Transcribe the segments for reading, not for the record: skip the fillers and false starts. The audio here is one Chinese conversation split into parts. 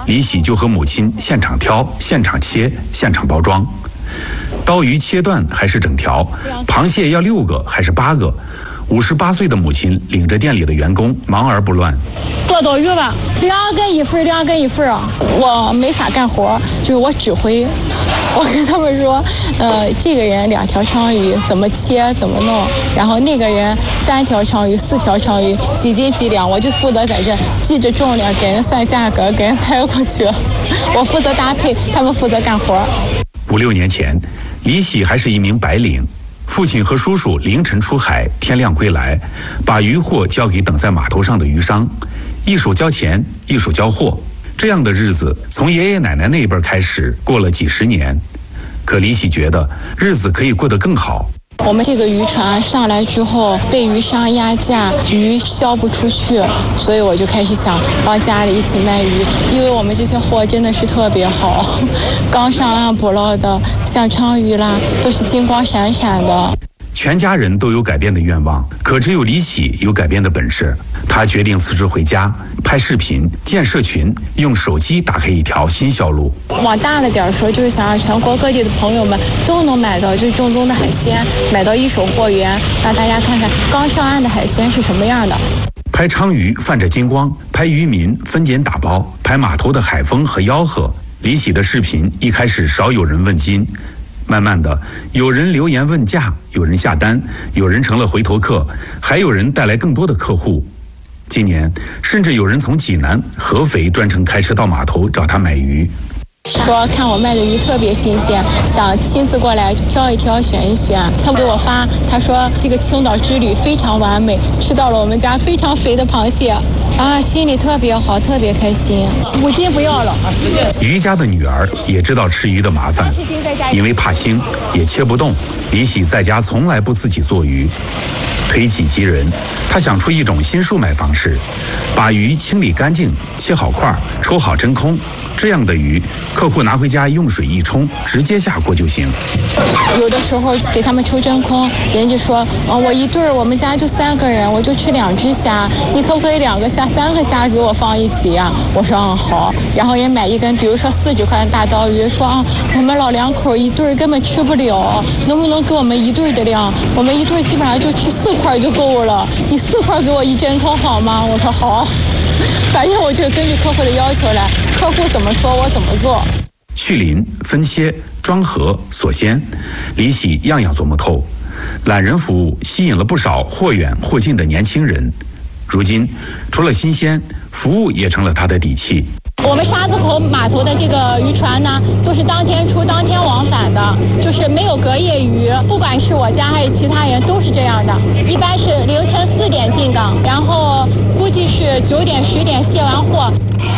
李喜就和母亲现场挑、现场切、现场包装。刀鱼切断还是整条？螃蟹要6个还是8个？58岁的母亲领着店里的员工忙而不乱。 多少鱼吧？2个一份，2个一份啊！我没法干活，就是我指挥。我跟他们说，这个人2条鲳鱼怎么切怎么弄，然后那个人3条鲳鱼、4条鲳鱼几斤几两，我就负责在这记着重量，给人算价格，给人拍过去。我负责搭配，他们负责干活。 5、6年前，李喜还是一名白领。父亲和叔叔凌晨出海，天亮归来，把渔货交给等在码头上的渔商，一手交钱，一手交货。这样的日子从爷爷奶奶那一辈开始过了几10年，可李喜觉得日子可以过得更好。 我们这个渔船上来之后被渔商压价，鱼销不出去，所以我就开始想帮家里一起卖鱼，因为我们这些货真的是特别好，刚上岸捕捞的，像鲳鱼啦，都是金光闪闪的。 全家人都有改变的愿望，可只有李喜有改变的本事。他决定辞职回家，拍视频、建社群，用手机打开一条新销路。 往大了点说，就是想让全国各地的朋友们都能买到最正宗的海鲜，买到一手货源，让大家看看刚上岸的海鲜是什么样的。 拍鲳鱼泛着金光，拍渔民分拣打包，拍码头的海风和吆喝。李喜的视频一开始少有人问津，慢慢的，有人留言问价，有人下单，有人成了回头客，还有人带来更多的客户。今年，甚至有人从济南、合肥专程开车到码头找他买鱼。 说看我卖的鱼特别新鲜，想亲自过来挑一挑、选一选。他给我发，他说这个青岛之旅非常完美，吃到了我们家非常肥的螃蟹，心里特别好，特别开心。5斤不要了。 于家的女儿也知道吃鱼的麻烦，因为怕腥，也切不动。李喜在家从来不自己做鱼。推己及人，他想出一种新售卖方式，把鱼清理干净，切好块，抽好真空。这样的鱼，客户拿回家用水一冲，直接下锅就行。 有的时候给他们抽真空，人家说我一对儿，我们家就3个人，我就吃2只虾，你可不可以2个虾、3个虾给我放一起呀？我说好。然后也买一根，比如说40块的大刀鱼，说我们老2口一对根本吃不了，能不能给我们一对的量？我们一对基本上就吃4块就够了，你4块给我一真空好吗？我说好。反正我就根据客户的要求来，客户怎么说我怎么做。 去鳞、分切、装盒、锁鲜，李喜样样琢磨透。懒人服务吸引了不少或远或近的年轻人。如今，除了新鲜，服务也成了他的底气。 我们沙子口码头的这个渔船呢，都是当天出当天往返的，就是没有隔夜鱼。不管是我家还是其他人，都是这样的。一般是凌晨4点进港，然后估计是9点10点卸完货。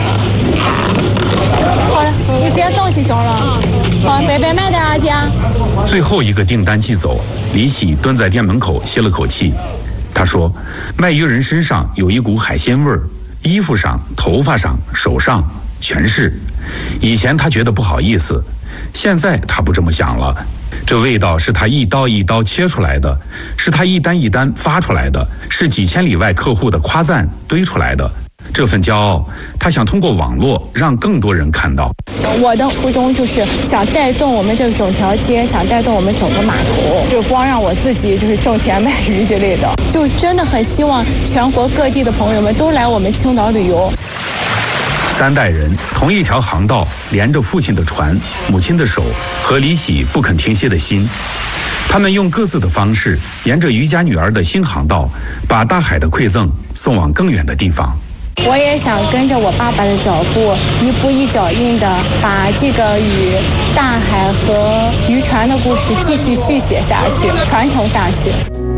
好了，你直接动就行了。好，拜拜卖的啊，姐。 最后一个订单寄走，李喜蹲在店门口歇了口气。他说，卖鱼人身上有一股海鲜味儿。衣服上、头发上、手上全是。以前他觉得不好意思，现在他不这么想了。这味道是他一刀一刀切出来的，是他一单一单发出来的，是几千里外客户的夸赞堆出来的。这份骄傲，他想通过网络让更多人看到。 我的初衷就是想带动我们这整条街，想带动我们整个码头，就光让我自己就是挣钱卖鱼之类的，就真的很希望全国各地的朋友们都来我们青岛旅游。 3代人同一条航道，连着父亲的船、母亲的手和李喜不肯停歇的心。他们用各自的方式，沿着于家女儿的新航道，把大海的馈赠送往更远的地方。 我也想跟着我爸爸的脚步，一步一脚印的把这个与大海和渔船的故事继续续写下去，传承下去。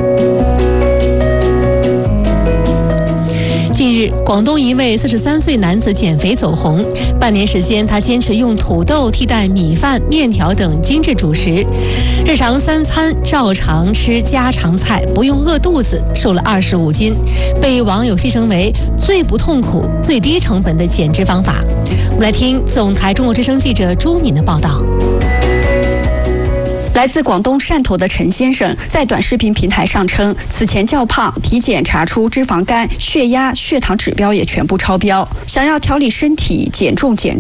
近日，广东一位43岁男子减肥走红，半年时间，他坚持用土豆替代米饭、面条等精致主食，日常3餐照常吃家常菜，不用饿肚子，瘦了25斤，被网友戏称为最不痛苦、最低成本的减脂方法。我们来听总台中国之声记者朱敏的报道。 来自广东汕头的陈先生在短视频平台上称，此前较胖，体检查出脂肪肝、血压、血糖指标也全部超标，想要调理身体、减重减